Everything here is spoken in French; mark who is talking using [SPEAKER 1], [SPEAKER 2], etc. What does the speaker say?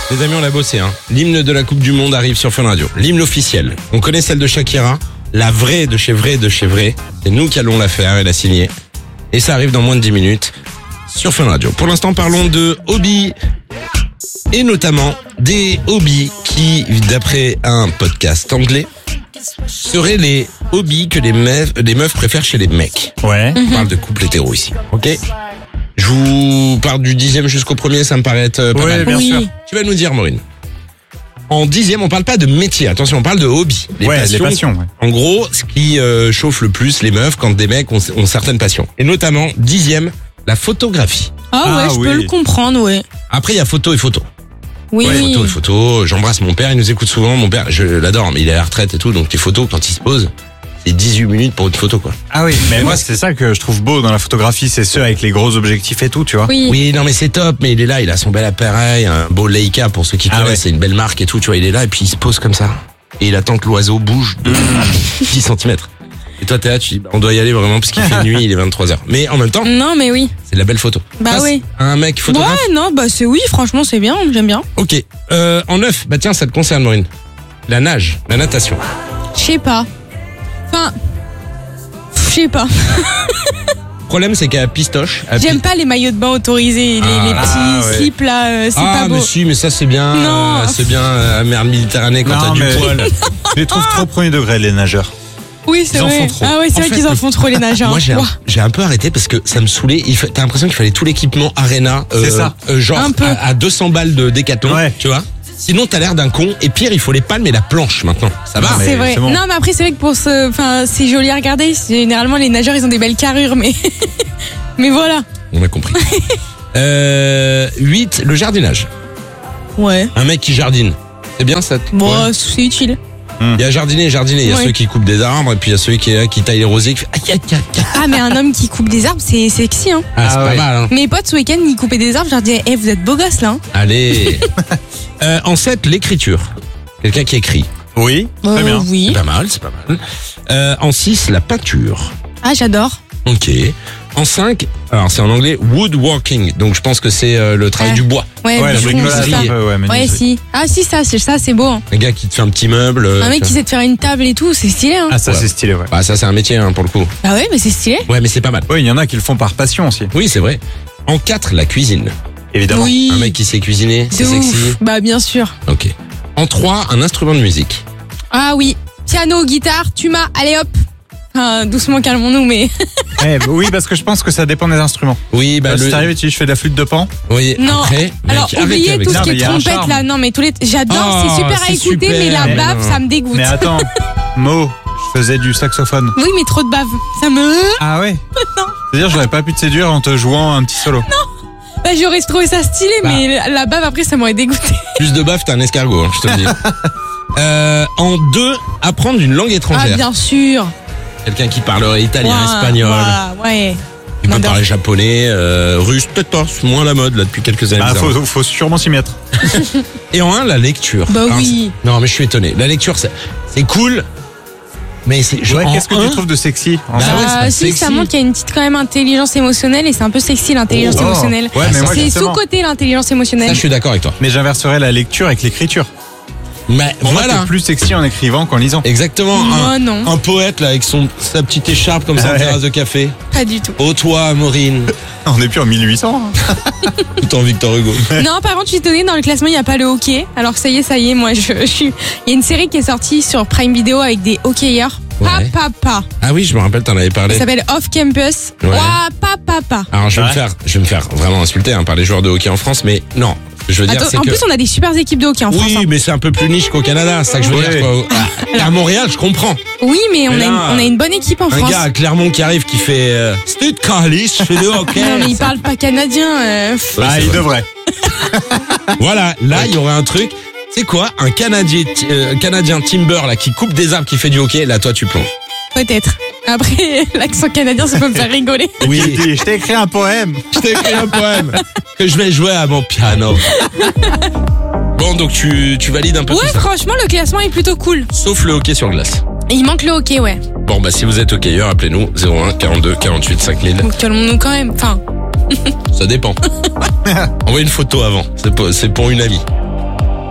[SPEAKER 1] Les amis, on l'a bossé, hein. L'hymne de la Coupe du Monde arrive sur Fun Radio. L'hymne officiel. On connaît celle de Shakira. La vraie de chez vrai de chez vrai. C'est nous qui allons la faire et la signer. Et ça arrive dans moins de 10 minutes sur Fun Radio. Pour l'instant, parlons de hobbies. Et notamment des hobbies qui, d'après un podcast anglais, seraient les hobbies que les meufs préfèrent chez les mecs.
[SPEAKER 2] Ouais.
[SPEAKER 1] On parle de couple hétéro ici. Ok? Je vous parle du 10e jusqu'au 1er, ça me paraît être pas mal.
[SPEAKER 2] Bien sûr.
[SPEAKER 1] Tu vas nous dire, Maureen. En 10e, on parle pas de métier. Attention, on parle de hobby.
[SPEAKER 2] Les passions. Ouais.
[SPEAKER 1] En gros, ce qui chauffe le plus les meufs quand des mecs ont certaines passions. Et notamment, 10e, la photographie.
[SPEAKER 3] Ah ouais, je peux le comprendre, ouais.
[SPEAKER 1] Après, il y a photo et photo.
[SPEAKER 3] Oui.
[SPEAKER 1] Ouais, photo et photo. J'embrasse mon père, il nous écoute souvent. Mon père, je l'adore, mais il est à la retraite et tout. Donc les photos, quand il se pose, c'est 18 minutes pour une photo, quoi.
[SPEAKER 2] Ah oui, mais moi c'est ça que je trouve beau dans la photographie, c'est ceux avec les gros objectifs et tout, tu vois.
[SPEAKER 3] Oui.
[SPEAKER 1] Non mais c'est top, mais il est là, il a son bel appareil, un beau Leica pour ceux qui connaissent,
[SPEAKER 2] ouais.
[SPEAKER 1] c'est une belle marque et tout, tu vois, il est là et puis il se pose comme ça. Et il attend que l'oiseau bouge de 10 cm. Et toi t'es là, tu dis, on doit y aller vraiment parce qu'il fait nuit, il est 23h. Mais en même temps,
[SPEAKER 3] Non, mais oui.
[SPEAKER 1] c'est de la belle photo.
[SPEAKER 3] Bah
[SPEAKER 1] Ça,
[SPEAKER 3] oui.
[SPEAKER 1] c'est un mec photographe.
[SPEAKER 3] Ouais, non, bah c'est oui, franchement, c'est bien, j'aime bien.
[SPEAKER 1] Ok. En 9, bah tiens, ça te concerne, Maureen. La nage, la natation.
[SPEAKER 3] Je sais pas. Enfin, je sais pas.
[SPEAKER 1] Le problème, c'est qu'à Pistoche...
[SPEAKER 3] J'aime pas les maillots de bain autorisés, les petits
[SPEAKER 2] ouais.
[SPEAKER 3] slips là, c'est pas beau.
[SPEAKER 1] mais si, mais ça c'est bien.
[SPEAKER 3] Non.
[SPEAKER 1] C'est bien à mer Méditerranée quand t'as
[SPEAKER 2] Non,
[SPEAKER 1] du
[SPEAKER 2] mais-
[SPEAKER 1] poil.
[SPEAKER 2] Je les trouve trop premier degré les nageurs.
[SPEAKER 3] Oui, c'est
[SPEAKER 2] Ils en
[SPEAKER 3] vrai.
[SPEAKER 2] font trop.
[SPEAKER 3] Ah ouais, c'est
[SPEAKER 1] En
[SPEAKER 3] vrai
[SPEAKER 1] fait,
[SPEAKER 3] qu'ils en font trop les nageurs.
[SPEAKER 1] Moi,
[SPEAKER 3] Ouah.
[SPEAKER 1] j'ai un peu arrêté parce que ça me saoulait. T'as l'impression qu'il fallait tout l'équipement Arena.
[SPEAKER 2] C'est ça.
[SPEAKER 1] Genre
[SPEAKER 3] Un peu.
[SPEAKER 1] à 200 balles de Décathlon,
[SPEAKER 2] Ouais.
[SPEAKER 1] tu vois. Sinon, t'as l'air d'un con. Et pire, il faut les palmes et la planche maintenant. Ça va.
[SPEAKER 2] Non, mais
[SPEAKER 3] C'est vrai.
[SPEAKER 2] c'est bon.
[SPEAKER 3] Non, mais après, c'est vrai que pour c'est joli à regarder. Généralement, les nageurs, ils ont des belles carrures, mais, mais voilà.
[SPEAKER 1] On a compris. 8, le jardinage.
[SPEAKER 3] Ouais.
[SPEAKER 1] Un mec qui jardine. C'est bien ça.
[SPEAKER 3] Bon,
[SPEAKER 1] Ouais.
[SPEAKER 3] c'est utile.
[SPEAKER 1] Il y a jardiner et jardiner. Il y a
[SPEAKER 3] Ouais.
[SPEAKER 1] ceux qui coupent des arbres et puis il y a ceux qui taillent les rosiers qui fait aïe, aïe, aïe, aïe.
[SPEAKER 3] Ah, mais un homme qui coupe des arbres, c'est sexy, hein.
[SPEAKER 1] Ah, c'est
[SPEAKER 2] Ah
[SPEAKER 1] pas
[SPEAKER 2] ouais.
[SPEAKER 1] mal, hein.
[SPEAKER 3] Mes potes, ce week-end, ils coupaient des arbres. Je leur disais, vous êtes beaux gosses, là. Hein.
[SPEAKER 1] Allez. En 7, l'écriture. Quelqu'un qui écrit.
[SPEAKER 2] Oui, très bien.
[SPEAKER 3] Oui.
[SPEAKER 1] C'est pas mal, c'est pas mal. En 6, la peinture.
[SPEAKER 3] Ah, j'adore.
[SPEAKER 1] Ok. En 5, alors c'est en anglais, woodworking. Donc je pense que c'est le travail
[SPEAKER 3] Ah.
[SPEAKER 1] du bois.
[SPEAKER 3] Ouais,
[SPEAKER 2] Ouais, le
[SPEAKER 3] bûcheron,
[SPEAKER 2] bricolage,
[SPEAKER 3] c'est ça.
[SPEAKER 2] un peu, ouais,
[SPEAKER 3] Ouais,
[SPEAKER 2] magnifique.
[SPEAKER 3] si. Ah, si, ça, c'est beau. Hein.
[SPEAKER 1] Un gars qui te fait un petit meuble.
[SPEAKER 3] Un mec qui sait te faire une table et tout, c'est stylé, hein.
[SPEAKER 2] Ah ça
[SPEAKER 1] Ouais.
[SPEAKER 2] c'est stylé, ouais.
[SPEAKER 1] Bah ça c'est un métier hein, pour le coup.
[SPEAKER 3] Bah ouais, mais c'est stylé.
[SPEAKER 1] Ouais mais c'est pas mal.
[SPEAKER 2] Oui, il y en a qui le font par passion aussi,
[SPEAKER 1] Oui c'est vrai. En 4, la cuisine.
[SPEAKER 2] évidemment.
[SPEAKER 3] Oui.
[SPEAKER 1] Un mec qui sait cuisiner, c'est
[SPEAKER 3] De
[SPEAKER 1] sexy.
[SPEAKER 3] ouf. Bah, bien sûr.
[SPEAKER 1] Ok. En 3, un instrument de musique.
[SPEAKER 3] Ah oui. Piano, guitare, tuba, allez hop. Enfin, doucement, calmons-nous, mais.
[SPEAKER 2] Eh, oui, parce que je pense que ça dépend des instruments.
[SPEAKER 1] Oui bah
[SPEAKER 2] Si t'arrives et tu dis je fais de la flûte de pan.
[SPEAKER 1] Oui
[SPEAKER 3] Non.
[SPEAKER 1] après. mec,
[SPEAKER 3] Alors,
[SPEAKER 1] arrêtez
[SPEAKER 3] oubliez
[SPEAKER 1] avec
[SPEAKER 3] tout
[SPEAKER 1] ça.
[SPEAKER 3] ce qui
[SPEAKER 2] mais
[SPEAKER 3] est
[SPEAKER 2] il y a un
[SPEAKER 3] trompette,
[SPEAKER 2] charme.
[SPEAKER 3] là. Non, mais j'adore,
[SPEAKER 1] Oh,
[SPEAKER 3] c'est super à
[SPEAKER 1] c'est
[SPEAKER 3] écouter,
[SPEAKER 1] super.
[SPEAKER 3] mais la bave,
[SPEAKER 1] Non.
[SPEAKER 3] ça me dégoûte.
[SPEAKER 2] Mais attends, Mo, je faisais du saxophone.
[SPEAKER 3] Oui, mais trop de bave. Ça me.
[SPEAKER 2] Ah ouais.
[SPEAKER 3] Non.
[SPEAKER 2] C'est-à-dire j'aurais pas pu te séduire en te jouant un petit solo.
[SPEAKER 3] Bah, j'aurais trouvé ça stylé,
[SPEAKER 1] Bah.
[SPEAKER 3] mais la bave, après, ça m'aurait dégoûté.
[SPEAKER 1] Plus de baf, t'es un escargot, hein, je te le dis. En 2, apprendre une langue
[SPEAKER 3] Ah,
[SPEAKER 1] étrangère.
[SPEAKER 3] bien sûr.
[SPEAKER 1] Quelqu'un qui parlerait italien,
[SPEAKER 3] Ouah,
[SPEAKER 1] espagnol.
[SPEAKER 3] ouah, ouais.
[SPEAKER 1] Il peut
[SPEAKER 3] J'adore.
[SPEAKER 1] parler japonais, russe, peut-être pas, c'est moins la mode là depuis quelques années.
[SPEAKER 2] Ah,
[SPEAKER 1] bizarrement.
[SPEAKER 2] faut sûrement s'y mettre.
[SPEAKER 1] Et en 1, la lecture.
[SPEAKER 3] Bah
[SPEAKER 1] Alors,
[SPEAKER 3] oui.
[SPEAKER 1] Non mais je suis étonné. La lecture c'est cool, mais c'est
[SPEAKER 2] Ouais,
[SPEAKER 1] en
[SPEAKER 2] qu'est-ce que
[SPEAKER 1] un,
[SPEAKER 2] tu trouves de sexy en
[SPEAKER 1] Bah
[SPEAKER 2] ça
[SPEAKER 1] ouais, c'est pas
[SPEAKER 3] Si,
[SPEAKER 1] sexy.
[SPEAKER 3] ça montre qu'il y a une petite quand même intelligence émotionnelle et c'est un peu sexy l'intelligence
[SPEAKER 2] Oh.
[SPEAKER 3] émotionnelle.
[SPEAKER 2] Ouais, mais moi,
[SPEAKER 3] c'est
[SPEAKER 2] justement.
[SPEAKER 3] sous-côté l'intelligence émotionnelle.
[SPEAKER 1] Ça je suis d'accord avec toi.
[SPEAKER 2] Mais j'inverserais la lecture avec l'écriture.
[SPEAKER 1] Mais
[SPEAKER 2] Pour moi,
[SPEAKER 1] voilà.
[SPEAKER 2] t'es plus sexy en écrivant qu'en lisant.
[SPEAKER 1] Exactement.
[SPEAKER 3] Moi, non.
[SPEAKER 1] Un poète là avec sa petite écharpe comme ça en
[SPEAKER 2] Ouais.
[SPEAKER 1] terrasse de café.
[SPEAKER 3] Pas du tout.
[SPEAKER 1] Oh toi Maureen,
[SPEAKER 2] On est plus en 1800.
[SPEAKER 1] tout en Victor Hugo.
[SPEAKER 3] Non, par contre, je suis étonnée, dans le classement, il n'y a pas le hockey. Alors que ça y est, moi, je suis. Il y a une série qui est sortie sur Prime Video avec des hockeyeurs.
[SPEAKER 1] Ouais.
[SPEAKER 3] Pa.
[SPEAKER 1] Ah oui, je me rappelle, t'en avais parlé.
[SPEAKER 3] Ça s'appelle Off Campus.
[SPEAKER 1] Ouais.
[SPEAKER 3] Ouah, pa.
[SPEAKER 1] Alors je vais
[SPEAKER 2] Ouais.
[SPEAKER 1] me faire vraiment insulter hein, par les joueurs de hockey en France, mais non. Ce que je veux dire
[SPEAKER 3] Attends,
[SPEAKER 1] c'est
[SPEAKER 3] en
[SPEAKER 1] que
[SPEAKER 3] plus, on a des super équipes de hockey en France.
[SPEAKER 1] oui,
[SPEAKER 3] hein.
[SPEAKER 1] mais c'est un peu plus niche qu'au Canada, c'est ça que je veux
[SPEAKER 2] Ouais.
[SPEAKER 1] dire. Quoi. À Montréal, je comprends.
[SPEAKER 3] Oui, mais
[SPEAKER 1] Mais là,
[SPEAKER 3] on a une bonne équipe en
[SPEAKER 1] Un
[SPEAKER 3] France.
[SPEAKER 1] gars à Clermont qui arrive qui fait Stud Carlis, je fais du hockey.
[SPEAKER 3] Non, mais il parle pas canadien.
[SPEAKER 1] Ouais,
[SPEAKER 2] Ah,
[SPEAKER 1] c'est
[SPEAKER 2] il
[SPEAKER 1] vrai.
[SPEAKER 2] devrait.
[SPEAKER 1] Voilà, là il y aurait un truc. C'est quoi un Canadien Timber là qui coupe des arbres qui fait du hockey. Là toi tu plonges.
[SPEAKER 3] Peut-être. Après, l'accent canadien, ça peut me faire rigoler.
[SPEAKER 1] Oui.
[SPEAKER 2] Je t'ai écrit un poème.
[SPEAKER 1] Je t'ai écrit un poème que je vais jouer à mon piano. Bon donc tu valides un peu
[SPEAKER 3] Ouais,
[SPEAKER 1] tout ça.
[SPEAKER 3] franchement, le classement est plutôt cool.
[SPEAKER 1] Sauf le hockey sur glace.
[SPEAKER 3] Et il manque le hockey, ouais.
[SPEAKER 1] Bon bah si vous êtes hockeyeur, appelez-nous 01 42 48 5000.
[SPEAKER 3] Donc calmons-nous quand même. Enfin,
[SPEAKER 1] Ça dépend. Envoyez une photo avant. C'est pour une amie.